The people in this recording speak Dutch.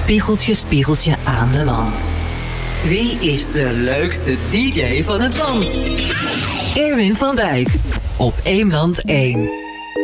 Spiegeltje, spiegeltje aan de wand. Wie is de leukste DJ van het land? Erwin van Dijk op Eemland 1.